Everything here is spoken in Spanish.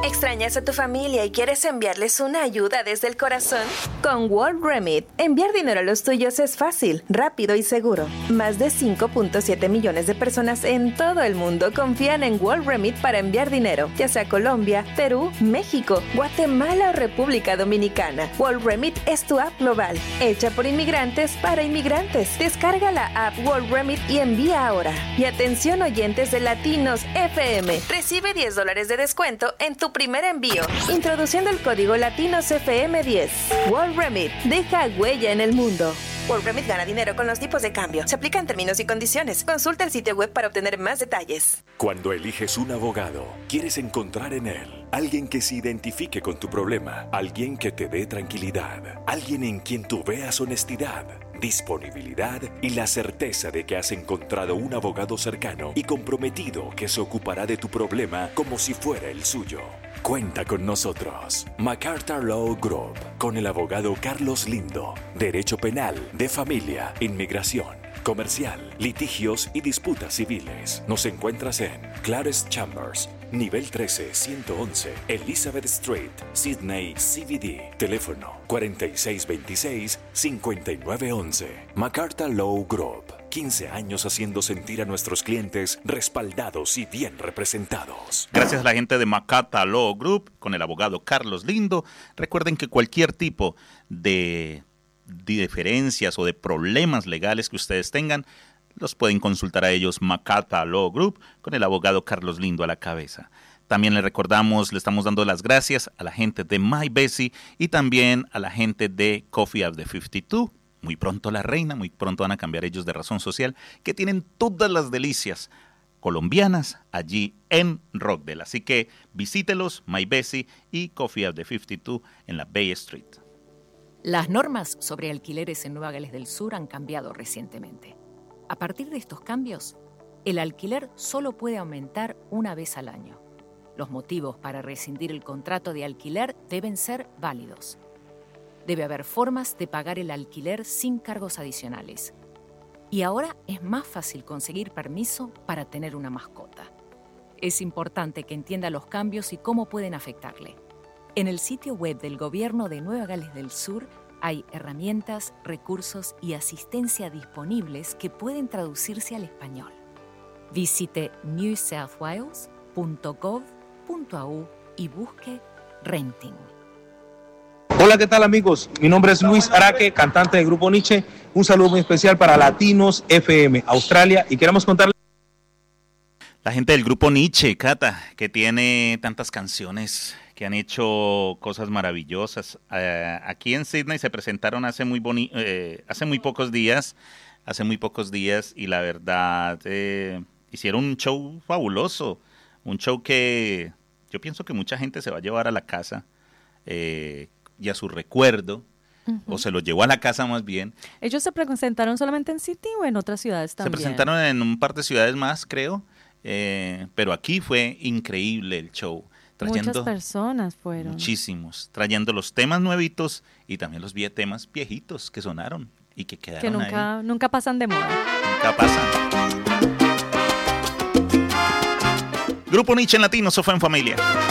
¿Extrañas a tu familia y quieres enviarles una ayuda desde el corazón? Con World Remit, enviar dinero a los tuyos es fácil, rápido y seguro. Más de 5.7 millones de personas en todo el mundo confían en World Remit para enviar dinero, ya sea a Colombia, Perú, México, Guatemala o República Dominicana. World Remit es tu app global, hecha por inmigrantes para inmigrantes. Descarga la app World Remit y envía ahora. Y atención oyentes de Latinos FM, recibe $10 de descuento en tu primer envío, introduciendo el código LatinosFM10. World Remit, deja huella en el mundo. World Remit gana dinero con los tipos de cambio. Se aplican términos y condiciones. Consulta el sitio web para obtener más detalles. Cuando eliges un abogado, quieres encontrar en él alguien que se identifique con tu problema, alguien que te dé tranquilidad, alguien en quien tú veas honestidad, disponibilidad y la certeza de que has encontrado un abogado cercano y comprometido que se ocupará de tu problema como si fuera el suyo. Cuenta con nosotros, MacArthur Law Group, con el abogado Carlos Lindo, Derecho Penal, de Familia, Inmigración, Comercial, Litigios y Disputas Civiles. Nos encuentras en Clares Chambers, nivel 13, 111, Elizabeth Street, Sydney, CBD. Teléfono 4626-5911. MacArthur Law Group. 15 años haciendo sentir a nuestros clientes respaldados y bien representados. Gracias a la gente de MacArthur Law Group, con el abogado Carlos Lindo. Recuerden que cualquier tipo de diferencias o de problemas legales que ustedes tengan, los pueden consultar a ellos, MacArthur Law Group, con el abogado Carlos Lindo a la cabeza. También le estamos dando las gracias a la gente de My Bessie y también a la gente de Coffee After 52. Muy pronto La Reina, muy pronto van a cambiar ellos de Razón Social, que tienen todas las delicias colombianas allí en Rockdale. Así que visítelos, My Bessie y Coffee After 52 en la Bay Street. Las normas sobre alquileres en Nueva Gales del Sur han cambiado recientemente. A partir de estos cambios, el alquiler solo puede aumentar una vez al año. Los motivos para rescindir el contrato de alquiler deben ser válidos. Debe haber formas de pagar el alquiler sin cargos adicionales. Y ahora es más fácil conseguir permiso para tener una mascota. Es importante que entienda los cambios y cómo pueden afectarle. En el sitio web del Gobierno de Nueva Gales del Sur hay herramientas, recursos y asistencia disponibles que pueden traducirse al español. Visite newsouthwales.gov.au y busque Renting. Hola, ¿qué tal amigos? Mi nombre es Luis Araque, cantante del Grupo Nietzsche. Un saludo muy especial para Latinos FM, Australia, y queremos contarles... La gente del Grupo Nietzsche, Cata, que tiene tantas canciones, que han hecho cosas maravillosas. Aquí en Sydney se presentaron hace muy pocos días, y la verdad hicieron un show fabuloso, un show que yo pienso que mucha gente se va a llevar a la casa y a su recuerdo, o se lo llevó a la casa más bien. ¿Ellos se presentaron solamente en Sydney o en otras ciudades también? Se presentaron en un par de ciudades más, creo, pero aquí fue increíble el show. Muchas personas fueron. Muchísimos, trayendo los temas nuevitos y también los temas viejitos que sonaron y que quedaron que nunca pasan de moda. Nunca pasan. Grupo Nietzsche en Latino, eso fue en familia.